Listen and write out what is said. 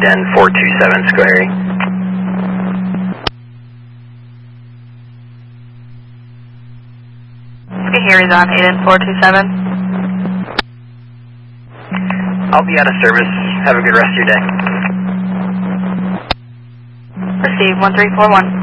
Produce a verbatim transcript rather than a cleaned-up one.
Hayden four two seven, Schoharie. Schoharie's on Hayden four two seven. I'll be out of service. Have a good rest of your day. Receive one three four one.